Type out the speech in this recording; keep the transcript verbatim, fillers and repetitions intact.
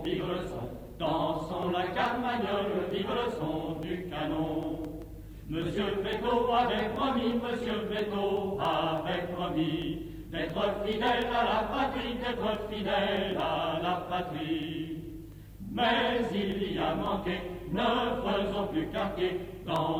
Vive le son, dansons la carmagnole, vive le son du canon. Monsieur Péto avait promis, Monsieur Péto avait promis d'être fidèle à la patrie, d'être fidèle à la patrie. Mais il y a manqué, ne faisons plus quartier dans